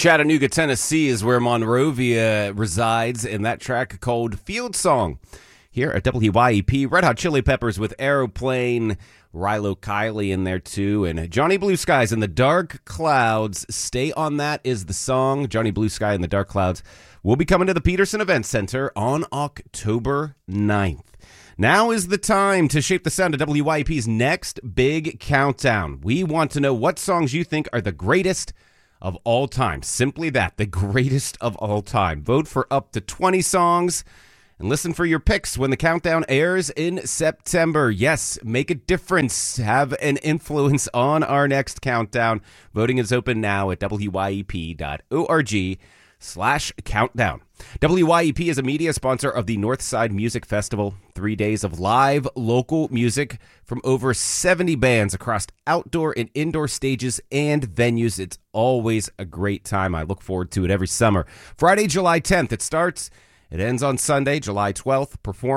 Chattanooga, Tennessee is where Monrovia resides, and that track called Field Song. Here at WYEP, Red Hot Chili Peppers with Aeroplane, Rilo Kiley in there too, and Johnny Blue Skies in the Dark Clouds. Stay on That is the song. Johnny Blue Sky in the Dark Clouds will be coming to the Peterson Event Center on October 9th. Now is the time to shape the sound of WYEP's next big countdown. We want to know what songs you think are the greatest of all time. Simply that, the greatest of all time. Vote for up to 20 songs and listen for your picks when the countdown airs in September. Yes, make a difference. Have an influence on our next countdown. Voting is open now at wyep.org/countdown. WYEP is a media sponsor of the Northside Music Festival. 3 days of live local music from over 70 bands across outdoor and indoor stages and venues. It's always a great time. I look forward to it every summer. Friday, July 10th, it starts. It ends on Sunday, July 12th.